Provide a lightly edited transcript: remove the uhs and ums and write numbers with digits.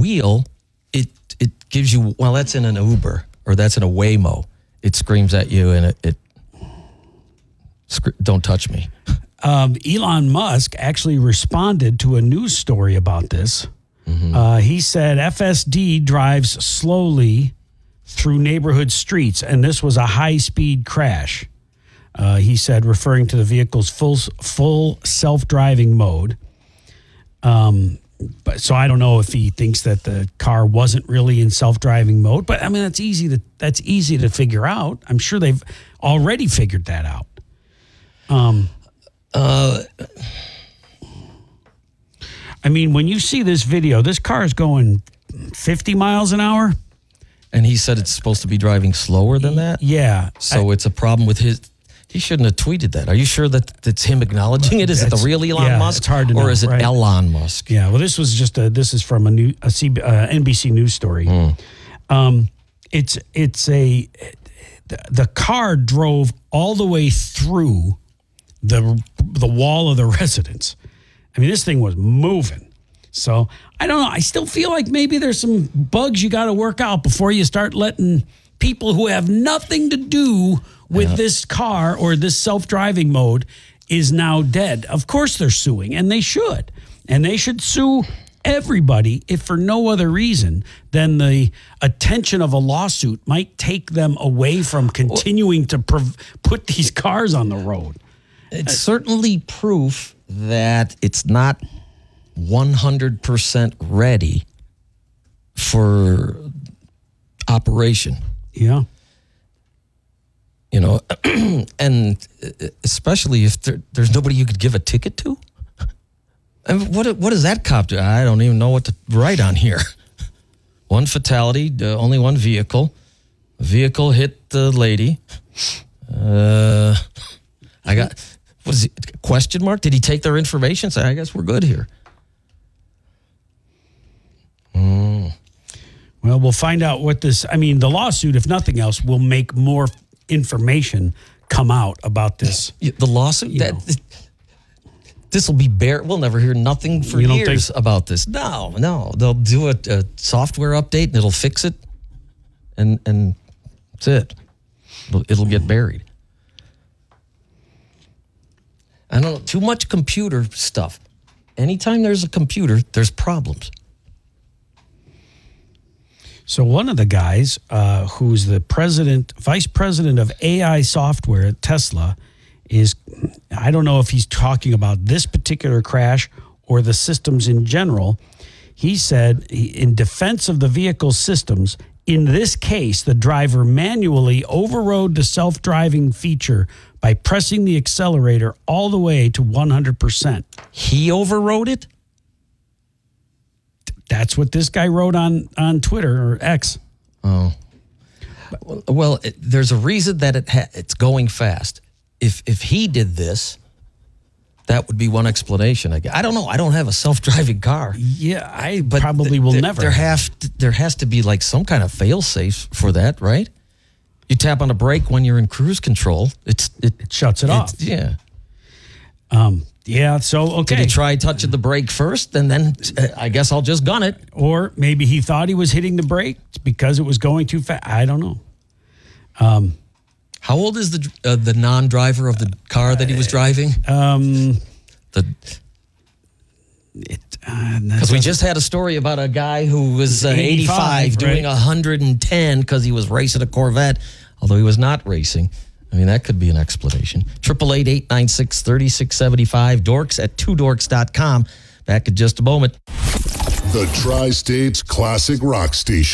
wheel, it gives you, well, that's in an Uber or that's in a Waymo. It screams at you and it don't touch me. Elon Musk actually responded to a news story about this. Mm-hmm. He said FSD drives slowly through neighborhood streets, and this was a high-speed crash. He said, referring to the vehicle's full self-driving mode. But so I don't know if he thinks that the car wasn't really in self-driving mode, but I mean that's easy to figure out. I'm sure they've already figured that out. I mean, when you see this video, this car is going 50 miles an hour. And he said it's supposed to be driving slower than that? Yeah. So it's a problem with his... He shouldn't have tweeted that. Are you sure that it's him acknowledging it? Is it the real Elon Musk? It's hard to know, or is it right? Elon Musk? Yeah, well, this was just this is from a NBC News story. The car drove all the way through the wall of the residence. I mean, this thing was moving. So I don't know. I still feel like maybe there's some bugs you got to work out before you start letting people who have nothing to do with this car or this self-driving mode is now dead. Of course they're suing, and they should. And they should sue everybody if for no other reason than the attention of a lawsuit might take them away from continuing to put these cars on the road. It's certainly proof that it's not 100% ready for operation. Yeah. You know, and especially if there's nobody you could give a ticket to. I mean, what does that cop do? I don't even know what to write on here. One fatality, only one vehicle. A vehicle hit the lady. I got, what is it, question mark? Did he take their information? So I guess we're good here. Well, we'll find out what this, I mean, the lawsuit, if nothing else, will make more information come out about this. The lawsuit, this will be bare. We'll never hear nothing for years about this. No. They'll do a software update and it'll fix it. And that's it. It'll get buried. I don't know. Too much computer stuff. Anytime there's a computer, there's problems. So one of the guys who's the vice president of AI software at Tesla is, I don't know if he's talking about this particular crash or the systems in general. He said in defense of the vehicle systems, in this case, the driver manually overrode the self-driving feature by pressing the accelerator all the way to 100%. He overrode it? That's what this guy wrote on Twitter or X. Oh. Well, there's a reason that it's going fast. If he did this, that would be one explanation. I don't know. I don't have a self-driving car. Yeah, I probably will never. There has to be like some kind of fail-safe for that, right? You tap on a brake when you're in cruise control. It shuts it off. Yeah. Yeah, so, okay. Did he try touching the brake first, and then I guess I'll just gun it? Or maybe he thought he was hitting the brake because it was going too fast. I don't know. How old is the non-driver of the car that he was driving? Because we just had a story about a guy who was 85 doing 110 because he was racing a Corvette, although he was not racing. I mean, that could be an explanation. 888-896-3675. Dorks at twodorks.com. Back in just a moment. The Tri-State's Classic Rock Station.